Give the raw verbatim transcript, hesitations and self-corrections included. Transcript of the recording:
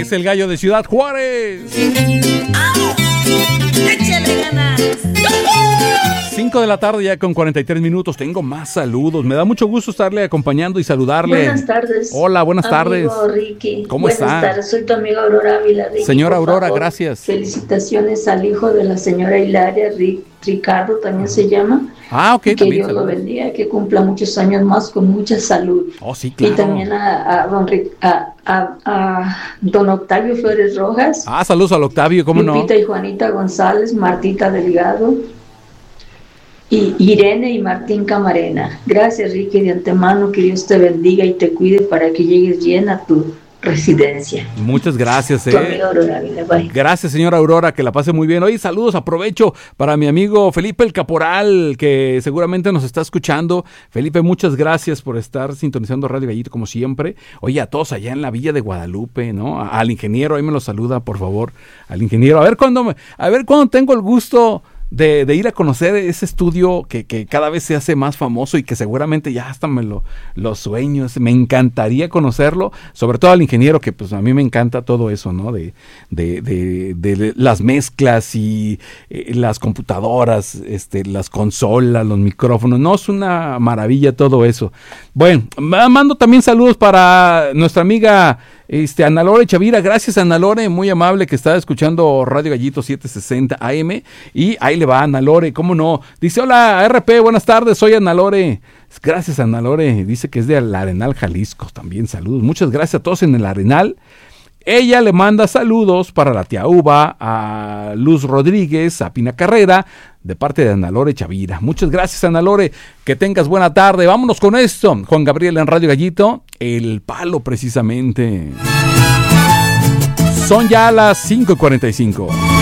Es el gallo de Ciudad Juárez. ¡Échale ganas! cinco de la tarde ya con cuarenta y tres minutos. Tengo más saludos. Me da mucho gusto estarle acompañando y saludarle. Buenas tardes. Hola, buenas tardes. Amigo Ricky. ¿Cómo buenas está? Buenas tardes, soy tu amiga Aurora Ávila. Ricky, señora Aurora, favor, gracias. Felicitaciones al hijo de la señora Hilaria, Rick, Ricardo también se llama. Ah, ok, que también. Dios saludos. Lo bendiga, que cumpla muchos años más con mucha salud. Oh, sí, claro. Y también a, a, don, a, a, a don Octavio Flores Rojas. Ah, saludos al Octavio, ¿cómo no? Lupita y Juanita González, Martita Delgado. Y Irene y Martín Camarena. Gracias, Ricky, de antemano, que Dios te bendiga y te cuide para que llegues bien a tu residencia. Muchas gracias, eh. Tu amiga Aurora, bye. Gracias, señora Aurora, que la pase muy bien. Oye, saludos, aprovecho para mi amigo Felipe el Caporal, que seguramente nos está escuchando. Felipe, muchas gracias por estar sintonizando Radio Gallito, como siempre. Oye, a todos allá en la Villa de Guadalupe, ¿no? Al ingeniero, ahí me lo saluda, por favor, al ingeniero. A ver cuándo, me, a ver cuándo tengo el gusto De, de ir a conocer ese estudio que, que cada vez se hace más famoso y que seguramente ya hasta me lo, lo sueño. Me encantaría conocerlo, sobre todo al ingeniero, que pues a mí me encanta todo eso, ¿no? De, de, de, de las mezclas y eh, las computadoras, este, las consolas, los micrófonos. No, es una maravilla todo eso. Bueno, mando también saludos para nuestra amiga Este, Ana Lore Chavira. Gracias, Ana Lore, muy amable, que está escuchando Radio Gallito setecientos sesenta A M, y ahí le va Ana Lore, cómo no, dice: hola R P, buenas tardes, soy Ana Lore. Gracias, Ana Lore, dice que es de Arenal, Jalisco, también saludos, muchas gracias a todos en el Arenal. Ella le manda saludos para la tía Uva, a Luz Rodríguez, a Pina Carrera, de parte de Ana Lore Chavira. Muchas gracias, Ana Lore, que tengas buena tarde. Vámonos con esto, Juan Gabriel en Radio Gallito, El Palo precisamente. Son ya las cinco y cuarenta y cinco.